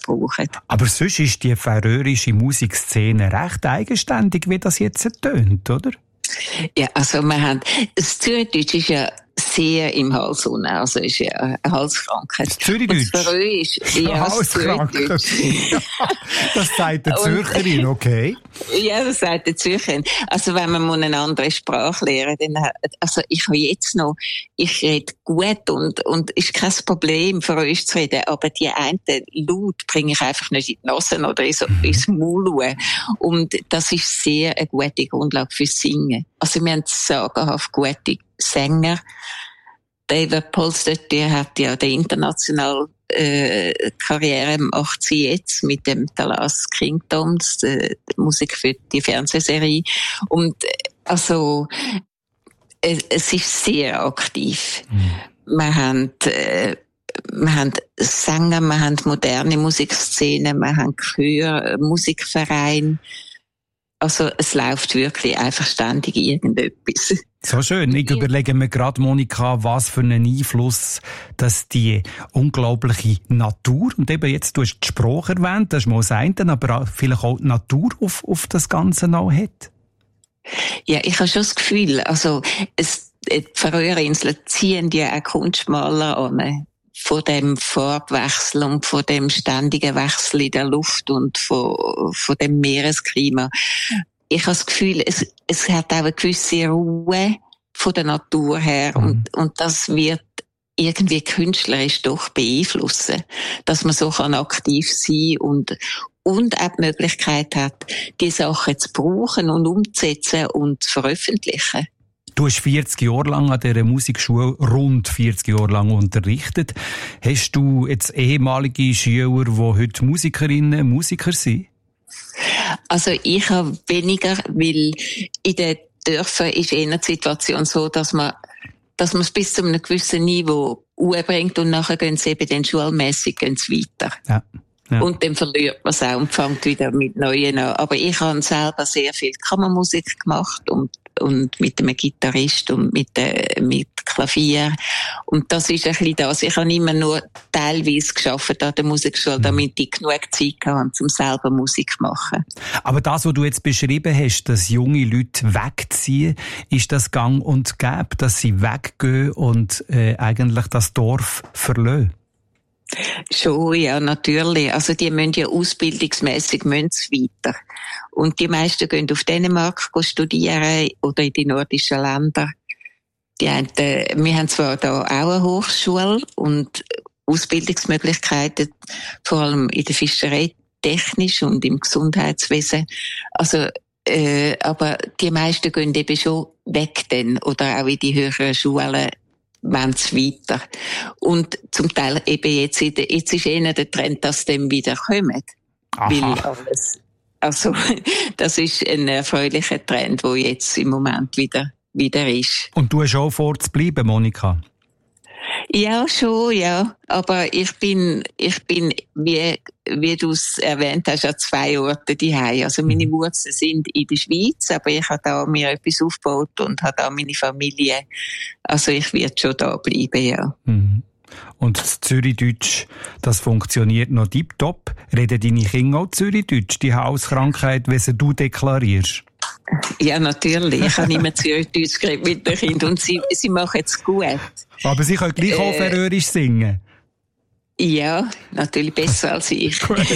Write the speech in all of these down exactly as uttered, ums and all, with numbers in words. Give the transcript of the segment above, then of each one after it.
brauchen. Aber sonst ist die färöische Musikszene recht eigenständig, wie das jetzt tönt, oder? Ja, also wir haben, das Zürichdeutsch ist ja sehr im Hals unten, also ist ja eine Halskrankheit. Das Zürichdeutsch? Das Färöisch, ja, das Halskrankheit. Ja, das sagt der Zürcherin, okay. Ja, das sagt der Zürcherin. Also wenn man eine andere Sprache lernen, dann, also ich habe jetzt noch, ich rede gut und, und ist kein Problem, Färöisch zu reden, aber die einen Laut bringe ich einfach nicht in die Nase oder ins, mhm. ins Maul. Und das ist sehr eine gute Grundlage fürs Singen. Also wir haben sagenhaft gute Sänger. David Polster, der hat ja die internationale äh, Karriere, macht sie jetzt mit dem The Last Kingdoms, die, die Musik für die Fernsehserie. Und also es, es ist sehr aktiv. Mhm. Wir haben äh, wir haben Sänger, wir haben moderne Musikszenen, wir haben Chör, Musikverein. Also es läuft wirklich einfach ständig irgendetwas. So schön. Ich überlege mir gerade, Monika, was für einen Einfluss, dass die unglaubliche Natur, und eben jetzt, du hast die Sprache erwähnt, das ist mal das eine, aber vielleicht auch die Natur auf, auf das Ganze noch hat. Ja, ich habe schon das Gefühl, also es, die Färöerinseln ziehen ja auch Kunstmaler an. Von dem Farbwechsel und von dem ständigen Wechsel in der Luft und von, von dem Meeresklima. Ich habe das Gefühl, es, es hat auch eine gewisse Ruhe von der Natur her mhm. und, und das wird irgendwie künstlerisch doch beeinflussen, dass man so kann aktiv sein und, und auch die Möglichkeit hat, die Sachen zu brauchen und umzusetzen und zu veröffentlichen. Du hast vierzig Jahre lang an dieser Musikschule, rund vierzig Jahre lang unterrichtet. Hast du jetzt ehemalige Schüler, die heute Musikerinnen und Musiker sind? Also ich habe weniger, weil in den Dörfern ist eher die Situation so, dass man, dass man es bis zu einem gewissen Niveau bringt und nachher gehen sie eben dann schulmässig weiter. Ja. Ja. Und dann verliert man es auch und fängt wieder mit Neuen an. Aber ich habe selber sehr viel Kammermusik gemacht und und mit einem Gitarrist und mit, äh, mit Klavier. Und das ist ein bisschen das. Ich habe immer nur teilweise gearbeitet an der Musikschule, damit ich genug Zeit hatte, um selber Musik zu machen. Aber das, was du jetzt beschrieben hast, dass junge Leute wegziehen, ist das gang und gäbe, dass sie weggehen und äh, eigentlich das Dorf verlassen? Schon, ja, natürlich. Also, die müssen ja ausbildungsmässig weiter. Und die meisten gehen auf Dänemark studieren oder in die nordischen Länder. Die haben, äh, wir haben zwar da auch eine Hochschule und Ausbildungsmöglichkeiten, vor allem in der Fischerei technisch und im Gesundheitswesen. Also, äh, aber die meisten gehen eben schon weg dann oder auch in die höheren Schulen. Wenn es weiter. Und zum Teil eben jetzt, jetzt ist eher der Trend, dass dem wieder kommen. Aha. Weil alles, also, das ist ein erfreulicher Trend, der jetzt im Moment wieder, wieder ist. Und du hast auch vor zu bleiben, Monika? Ja, schon, ja. Aber ich bin, ich bin, wie, wie du es erwähnt hast, an zwei Orten daheim. Also meine Wurzeln sind in der Schweiz, aber ich habe da mir etwas aufgebaut und habe da meine Familie. Also ich werde schon da bleiben, ja. Mhm. Und das Zürichdeutsch, das funktioniert noch tiptop. Reden deine Kinder auch Zürichdeutsch, die Hauskrankheit, wie sie du deklarierst? Ja, natürlich. Ich habe immer Zürichdeutsch geredet mit den Kindern und sie, sie machen es gut. Aber sie können gleich auch äh, Färöisch singen? Ja, natürlich besser als ich.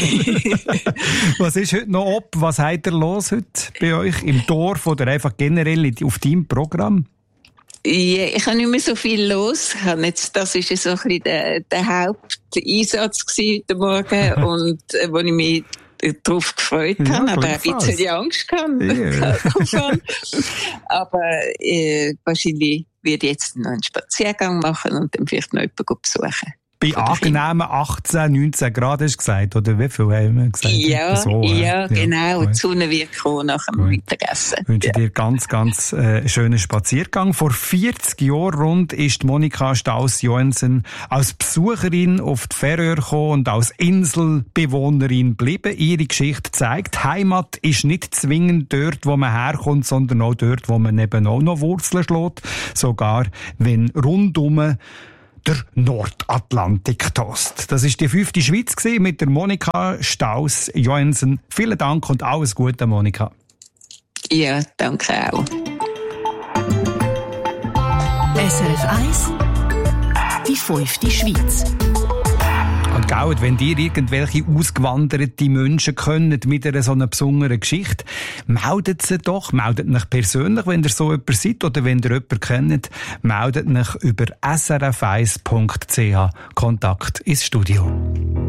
Was ist heute noch ab? Was habt ihr los heute bei euch im Dorf oder einfach generell auf deinem Programm? Ja, ich habe nicht mehr so viel los. Jetzt, das war so ein bisschen der, der Haupteinsatz heute Morgen und äh, wo ich mich darauf gefreut ja, habe, aber ein bisschen Angst gehabt. Yeah. Aber äh, wahrscheinlich werde ich jetzt noch einen Spaziergang machen und dann vielleicht noch jemanden besuchen. Bei angenehmen achtzehn, neunzehn Grad hast du gesagt, oder wie viel haben wir gesagt? Ja, so, ja, ja, genau. Gut. Die Sonne wird kommen nach dem Mittagessen. Ich wünsche ja. dir ganz, ganz äh, schönen Spaziergang. Vor vierzig Jahren rund ist Monika Staus-Joensen als Besucherin auf die Färöer gekommen und als Inselbewohnerin geblieben. Ihre Geschichte zeigt, Heimat ist nicht zwingend dort, wo man herkommt, sondern auch dort, wo man eben auch noch Wurzeln schlägt. Sogar wenn rundum der Nordatlantik-Toast. Das ist die fünfte Schweiz mit der Monika Staus-Joensen. Vielen Dank und alles Gute, Monika. Ja, danke auch. S R F eins, die fünfte Schweiz. Und gell, wenn ihr irgendwelche ausgewanderte Menschen kennt mit einer so einer besonderen Geschichte, meldet sie doch, meldet euch persönlich, wenn ihr so jemand seid oder wenn ihr jemanden kennt, meldet euch über s r f eins punkt c h. Kontakt ins Studio.